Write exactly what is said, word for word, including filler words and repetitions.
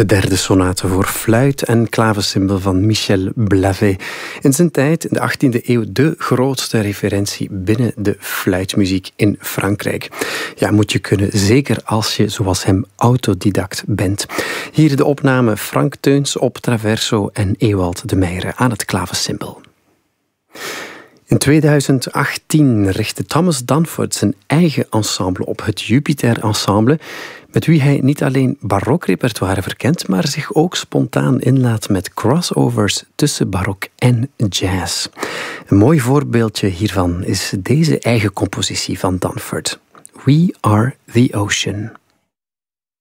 De derde sonate voor fluit en klavecimbal van Michel Blavet. In zijn tijd, in de achttiende eeuw, de grootste referentie binnen de fluitmuziek in Frankrijk. Ja, moet je kunnen, zeker als je, zoals hem, autodidact bent. Hier de opname Frank Teuns op traverso en Ewald de Meijere aan het klavecimbal. In tweeduizend achttien richtte Thomas Danforth zijn eigen ensemble op, het Jupiter Ensemble, met wie hij niet alleen barokrepertoire verkent, maar zich ook spontaan inlaat met crossovers tussen barok en jazz. Een mooi voorbeeldje hiervan is deze eigen compositie van Danforth. We Are the Ocean.